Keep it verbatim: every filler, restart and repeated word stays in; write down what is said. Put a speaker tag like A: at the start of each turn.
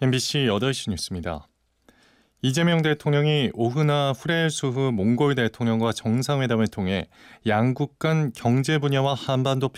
A: 엠비씨 여덟 시 뉴스입니다. 이재명 대통령이 오흐나 후레일수후 몽골 대통령과 정상회담을 통해 양국 간 경제 분야와 한반도